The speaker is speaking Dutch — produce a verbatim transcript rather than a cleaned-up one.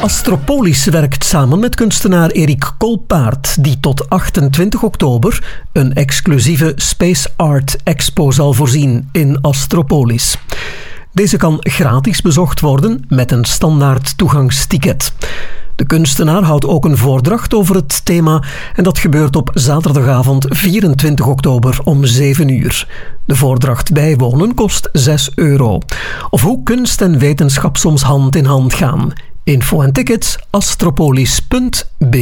Astropolis werkt samen met kunstenaar Erik Kolpaert, die tot achtentwintig oktober een exclusieve Space Art Expo zal voorzien in Astropolis. Deze kan gratis bezocht worden met een standaard toegangsticket. De kunstenaar houdt ook een voordracht over het thema en dat gebeurt op zaterdagavond vierentwintig oktober om zeven uur. De voordracht bijwonen kost zes euro. Of hoe kunst en wetenschap soms hand in hand gaan. Info en tickets astropolis punt b